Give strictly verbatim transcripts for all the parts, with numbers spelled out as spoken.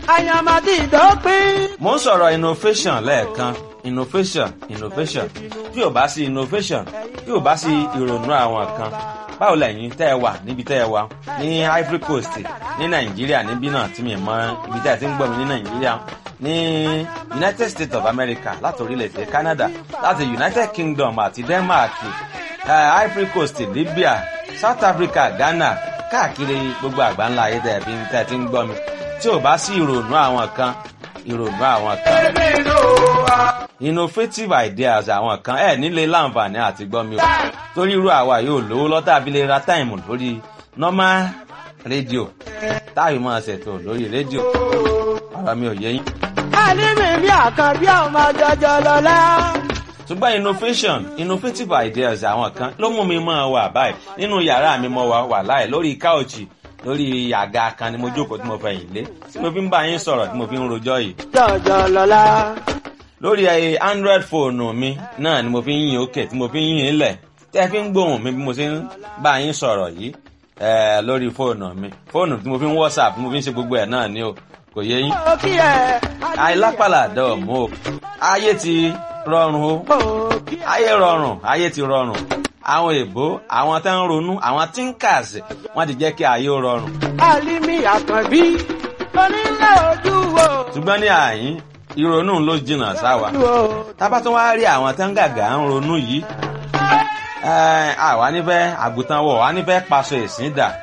àyàmàdì ìdópin. mo ń sọ̀rọ̀ innovation lẹ́ẹ̀kan innovation innovation bí ò bá sí innovation bí ò bá sí ìrònú àwọn kan báwo lẹ́yìn tẹ́ ẹ wà níbi tẹ́ ẹ wà ní Ivory Coast ní Nàìjíríà níbí náà tí mi mọ ibi tẹ́ ẹ ti ń gbọ́ mi ní Nàìjíríà ní United States of America láti orílẹ̀-èdè Canada láti United Kingdom àti Denmark uh, Ivory Coast Libya South Africa Ghana káàkiri gbogbo àgbáńlá ayé tẹ́ ẹ fi tẹ́ ẹ ti ń gbọ́ mi tí ò bá sí ìrònú àwọn kan ìrònú àwọn kan innovative ideas àwọn kan ẹ nílé láǹfààní àti gbọ́ mi o torí irú àwa yóò lówó lọ́tà bí lè ra táìmù lórí normal rédíò táyì máa ṣètò lórí rédíò ọ̀rọ̀ mi ò yé yín. àníbi bí àkànbí ọmọ jọjọ lọlá. ṣùgbọ́n innovation innovative ideas àwọn kan ló mú mi máa wà báyìí nínú yàrá mi mo wà wà láì lórí káòchì lórí àga kan ni mo jókòó tí mo fẹ̀yìn lé tí mo fi ń bá yín sọ̀rọ̀ tí mo fi ń rojọ́ yìí. jọjọ lọlá. lórí ẹ android fóònù mi náà ni mo fi ń yìn òkè tí mo fi ń yìn ilẹ̀ tẹ́ fi ń gbóhùn mi bí mo ṣe ń bá yín sọ̀rọ̀ yìí lórí fóònù mi fóònù tí mo fi ń whatsapp tí mo fi ń ṣe gbogbo ẹ̀ náà ni o kò yé yín. àìlápàlà dọ̀ mọ́ o ayé ti rọrùn o ayé rọrùn ayé ti rọrùn àwọn èèbó àwọn tó ń ronú àwọn thinkers wọ́n ti jẹ́ kí ayé ó rọrùn. àlìmí àkànbí onílé ojú wo. ṣùgbọ́n ní àyín ìrònú ló jìnnà sáwa tábà tó wá rí àwọn tó ń gàgà ń ronú yìí àwa nífẹ̀ẹ́ àgùntàn wọ̀ wá nífẹ̀ẹ́ paṣọ ìsìn dà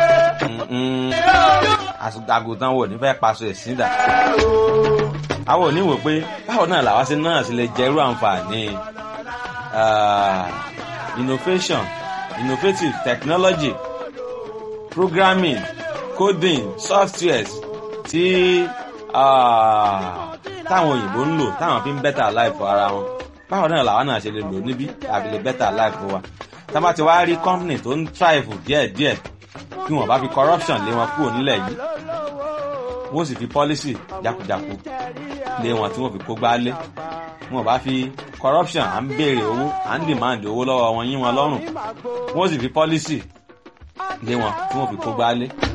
àgùntàn wọ̀ nífẹ̀ẹ́ paṣọ ìsìn dà àwọn òní wò pé báwo náà làwa sí náà sì lè jẹ irú àǹfààní innovation innovative technology programming coding softwares tí táwọn òyìnbó ń lò táwọn fi ń better life ara wọn báwo náà làwọn náà ṣe lè lò níbí àbí lè better life wa tá bá ti wá rí company tó ń thrive díẹ̀díẹ̀ kí wọ́n bá fi corruption lé wọn kúrò nílẹ̀ yìí wọ́n sì fi policy jákujáku lé wọn tí wọ́n fi kó gbá lé wọ́n bá fi corruption à ń béèrè owó à ń demand owó lọ́wọ́ wọn yín wọn lọ́rùn wọ́n sì fi policy lé wọn tí wọ́n fi kó gbá lé.